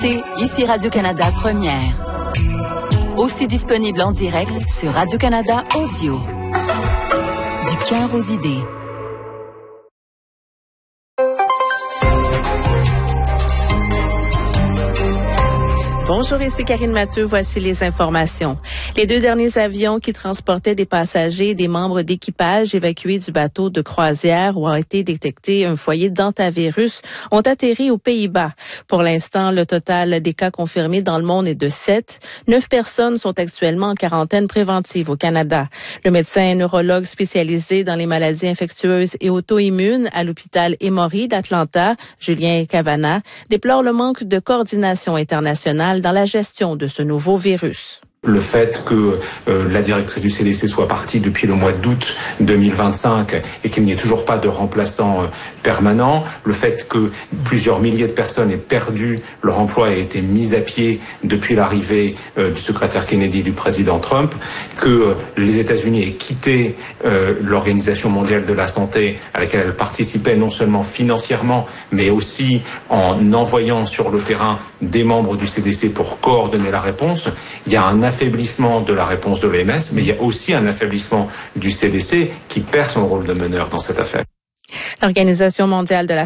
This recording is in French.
Ici Radio-Canada Première. Aussi disponible en direct sur Radio-Canada Audio. Du cœur aux idées. Bonjour, ici Karine Mathieu. Voici les informations. Les 2 derniers avions qui transportaient des passagers et des membres d'équipage évacués du bateau de croisière où a été détecté un foyer d'hantavirus ont atterri aux Pays-Bas. Pour l'instant, le total des cas confirmés dans le monde est de 7. 9 personnes sont actuellement en quarantaine préventive au Canada. Le médecin neurologue spécialisé dans les maladies infectieuses et auto-immunes à l'hôpital Emory d'Atlanta, Julien Cavana, déplore le manque de coordination internationale dans la gestion de ce nouveau virus. Le fait que la directrice du CDC soit partie depuis le mois d'août 2025 et qu'il n'y ait toujours pas de remplaçant permanent, le fait que plusieurs milliers de personnes aient perdu leur emploi et été mises à pied depuis l'arrivée du secrétaire Kennedy du président Trump, que les États-Unis aient quitté l'Organisation mondiale de la santé à laquelle elle participait non seulement financièrement mais aussi en envoyant sur le terrain des membres du CDC pour coordonner la réponse. Il y a un affaiblissement de la réponse de l'OMS, mais il y a aussi un affaiblissement du CDC qui perd son rôle de meneur dans cette affaire. L'Organisation mondiale de la